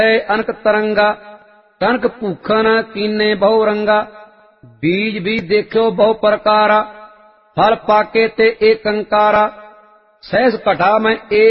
अनक तरंगा कनक भूखन कीने बहु रंगा बीज भी देखो बहु प्रकारा फल पाके ते एक कंकारा सहस घटा में